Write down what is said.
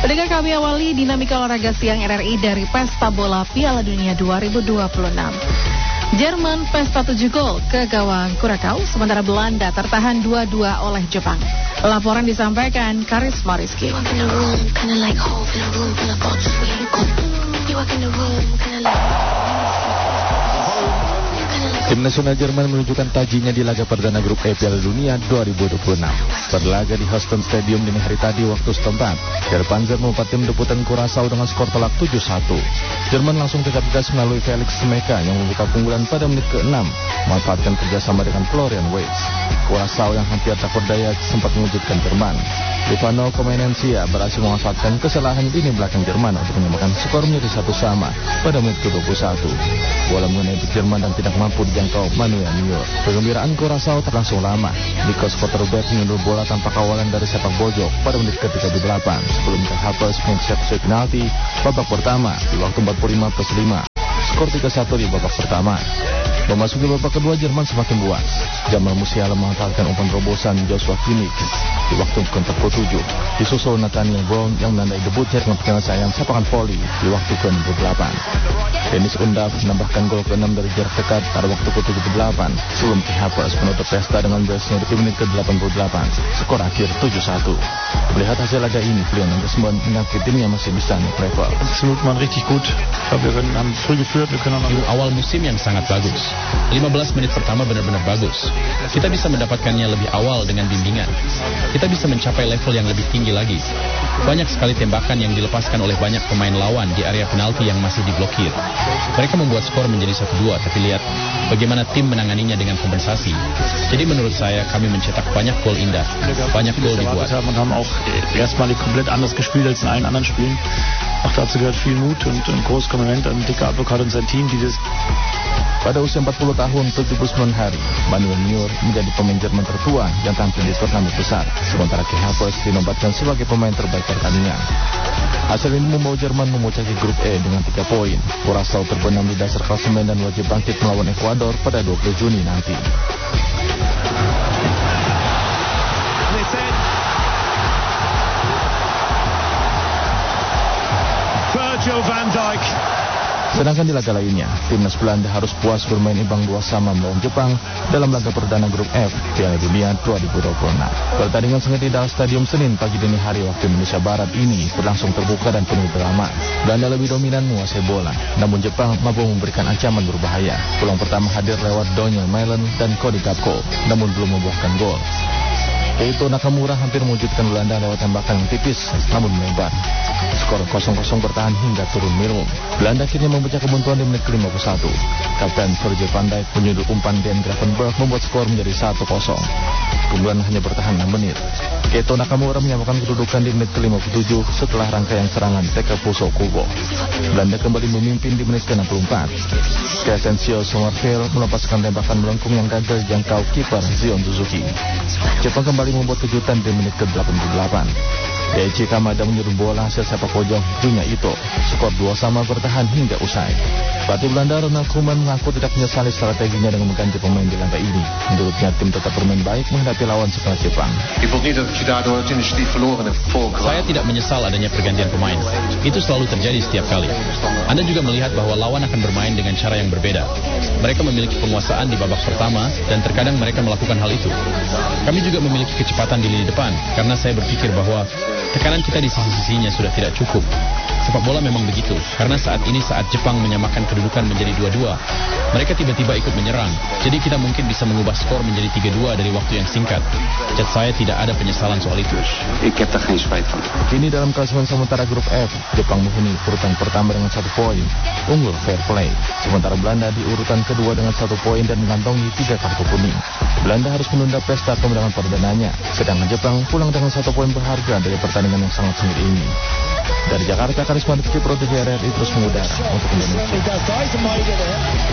Pendengar, kami awali dinamika olahraga siang RRI dari Pesta Bola Piala Dunia 2026. Jerman pesta 7 gol ke gawang Kurakau, sementara Belanda tertahan 2-2 oleh Jepang. Laporan disampaikan Karisma Rizky. Tim nasional Jerman menunjukkan tajinya di laga perdana grup E Piala Dunia 2026. Berlaga di Houston Stadium dini hari tadi waktu setempat. Der Panzer melompat tim debutan Curaçao dengan skor telak 7-1. Jerman langsung tegak gas melalui Felix Smeka yang membuka keunggulan pada menit ke-6, memanfaatkan kerjasama dengan Florian Wirtz. Curaçao yang hampir tak berdaya sempat mewujudkan Jerman. Stefano Comenencia berhasil memanfaatkan kesalahan lini belakang Jerman untuk menyamakan skor menjadi 1-1 pada menit ke-21. Bola mengenai Jerman dan tidak mampu dijangkau Manuel Neuer. Kegembiraan Curaçao terlangsung lama. Nikos quarterback menyundul bola tanpa kawalan dari sepak pojok pada menit ke-38 sebelum Kai Havertz mencetak sesuai penalti babak pertama di waktu 45+5. Skor 3-1 di babak pertama. Memasuki babak kedua, Jerman semakin buas. Jamal Musiala memanfaatkan umpan terobosan Joshua Kimmich di waktu ke-47. Disusul Nathaniel Brown yang menandai debutnya dengan penyelesaian sepakan voli di waktu ke-68. Dennis Undav menambahkan gol ke-6 dari jarak dekat pada waktu ke-78 sebelum Kai Havertz menutup pesta dengan brace-nya di menit ke-88. Skor akhir 7-1. Melihat hasil laga ini, Florian Nagelsmann mengaku timnya masih bisa naik level. Absolut man richtig gut. Wir haben früh geführt, wir können awal musim yang sangat bagus. 15 menit pertama benar-benar bagus. Kita bisa mendapatkannya lebih awal dengan bimbingan. Kita bisa mencapai level yang lebih tinggi lagi. Banyak sekali tembakan yang dilepaskan oleh banyak pemain lawan di area penalti yang masih diblokir. Mereka membuat skor menjadi 1-2, tapi lihat bagaimana tim menanganinya dengan kompensasi. Jadi menurut saya kami mencetak banyak gol indah. Banyak gol dibuat. Wir haben auch erstmalig komplett anders gespielt als in allen anderen Spielen. Auch dazu gehört viel Mut und ein großes Kompliment an Dick Advocat und sein Team, die das. Pada usia 40 tahun 79 hari, Manuel Neuer menjadi pemain Jerman tertua yang tampil di turnamen besar, sementara Kai Havertz dinobatkan sebagai pemain terbaik pertandingan. Hasil ini membawa Jerman memuncaki grup E dengan 3 poin. Curaçao terbenam di dasar klasemen dan wajib bangkit melawan Ekuador pada 20 Juni nanti. Virgil van Dijk. Sedangkan di laga lainnya, timnas Belanda harus puas bermain imbang 2-2 melawan Jepang dalam laga perdana grup F Piala Dunia 2026. Pertandingan sengit di Dallas Stadium Senin pagi dini hari waktu Indonesia Barat ini berlangsung terbuka dan penuh drama. Belanda lebih dominan menguasai bola, namun Jepang mampu memberikan ancaman berbahaya. Peluang pertama hadir lewat Daniel Malen dan Cody Gakpo, namun belum membuahkan gol. Keito Nakamura hampir mewujudkan Belanda lewat tembakan yang tipis, namun melebar. Skor 0-0 bertahan hingga turun minum. Belanda akhirnya memecah kebuntuan di menit ke-51. Kapten Virgil van Dijk menyundul umpan Dan Gravenberch membuat skor menjadi 1-0. Keunggulan hanya bertahan 6 menit. Keito Nakamura menyamakan kedudukan di menit ke-57 setelah rangkaian serangan Takefusa Kubo. Belanda kembali memimpin di menit ke-64. Crescencio Sommerveld melepaskan tembakan melengkung yang gagal dijangkau kiper Zion Suzuki. Jepang kembali membuat kejutan di menit ke-88. Daichi Kamada menyundul bola hasil sepak pojok Junya Ito. Skor 2-2 bertahan hingga usai. Pelatih Belanda Ronald Koeman mengaku tidak menyesali strateginya dengan mengganti pemain di laga ini. Menurutnya tim tetap bermain baik menghadapi lawan sekelas Jepang. Saya tidak menyesal adanya pergantian pemain. Itu selalu terjadi setiap kali. Anda juga melihat bahwa lawan akan bermain dengan cara yang berbeda. Mereka memiliki penguasaan di babak pertama dan terkadang mereka melakukan hal itu. Kami juga memiliki kecepatan di lini depan karena saya berpikir bahwa tekanan kita di sisi-sisinya sudah tidak cukup. Sepak bola memang begitu, karena saat ini saat Jepang menyamakan kedudukan menjadi 2-2, mereka tiba-tiba ikut menyerang. Jadi kita mungkin bisa mengubah skor menjadi 3-2 dari waktu yang singkat. Cat saya tidak ada penyesalan soal itu. Kini dalam klasemen sementara grup F, Jepang menghuni urutan pertama dengan 1 poin, unggul fair play. Sementara Belanda di urutan kedua dengan 1 poin dan mengantongi 3 kartu kuning. Belanda harus menunda pesta kemenangan perdananya, sedangkan Jepang pulang dengan 1 poin berharga dari pertandingan yang sangat sengit ini. Dari Jakarta, Karisma Rizky, Pro TV RRI terus mengudara untuk Indonesia.